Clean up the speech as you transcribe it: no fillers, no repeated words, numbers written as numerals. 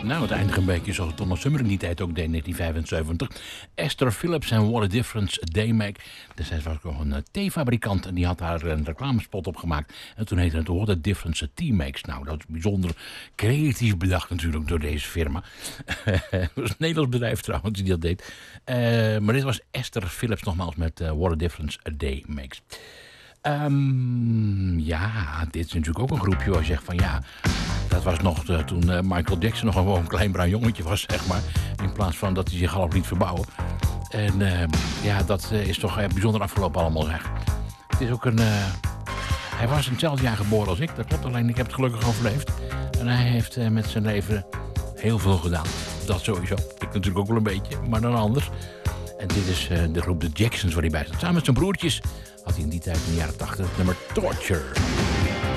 Nou, het eindigt een beetje zoals Donna Summer in die tijd ook deed in 1975. Esther Phillips en What a Difference a Day Make. Destijds was ik nog een theefabrikant en die had daar een reclamespot op gemaakt. En toen heette het What a Difference a Tea Makes. Nou, dat is bijzonder creatief bedacht natuurlijk door deze firma. Het was een Nederlands bedrijf trouwens die dat deed. Maar dit was Esther Phillips nogmaals met What a Difference a Day Makes. Ja, dit is natuurlijk ook een groepje waar je zegt van ja, dat was nog toen Michael Jackson nog gewoon een klein bruin jongetje was, zeg maar. In plaats van dat hij zich half liet verbouwen. En ja, dat is toch bijzonder afgelopen allemaal, zeg. Het is ook een... hij was in hetzelfde jaar geboren als ik, dat klopt. Alleen ik heb het gelukkig overleefd. En hij heeft met zijn leven heel veel gedaan. Dat sowieso. Ik natuurlijk ook wel een beetje, maar dan anders. En dit is de groep The Jacksons waar hij bij staat. Samen met zijn broertjes had hij in die tijd in de jaren 80 het nummer Torture.